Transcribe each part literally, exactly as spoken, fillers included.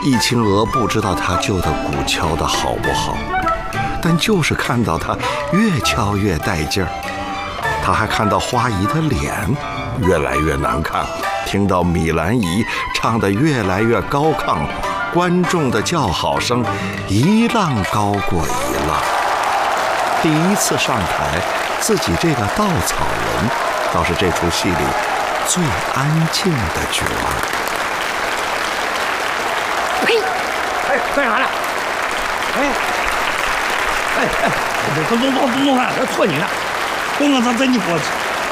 易清娥不知道他旧的鼓敲得好不好，但就是看到他越敲越带劲儿。他还看到花姨的脸越来越难看，听到米兰姨唱得越来越高亢，观众的叫好声一浪高过一浪。第一次上台，自己这个稻草人倒是这出戏里最安静的角儿。 呸！哎，干啥呢？哎，哎哎，这弄弄弄啥？这搓你呢？我我咋在你脖子？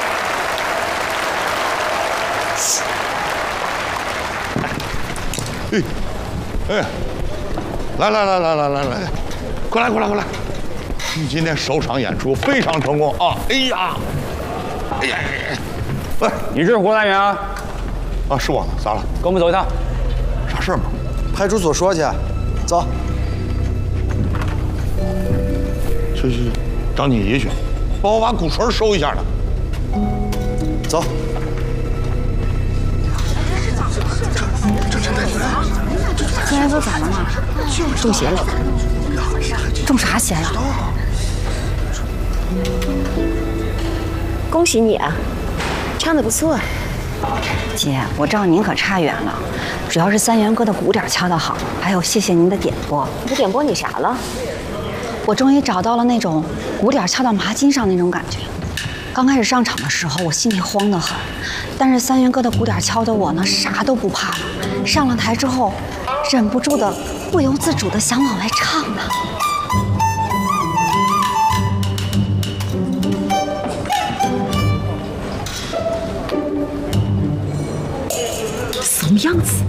哎，哎，来来来来来来来，过来过来过来！你今天首场演出非常成功啊！哎呀，哎呀，喂， 你是胡大元啊？ 啊，是我，咋了？ 跟我们走一趟。 啥事儿吗？ 派出所说去，走。 去去，找你姨去，帮我把鼓槌收一下的。 走。 今天都怎么了？中邪了？中啥邪了？ 恭喜你啊，唱得不错。 姐，我照您可差远了，主要是三元哥的鼓点敲得好，还有谢谢您的点拨。 我点拨你啥了？ 我终于找到了那种鼓点敲到麻筋上那种感觉。刚开始上场的时候，我心里慌得很，但是三元哥的鼓点敲得我呢啥都不怕了。上了台之后，忍不住的不由自主的想往外唱呢。什么样子？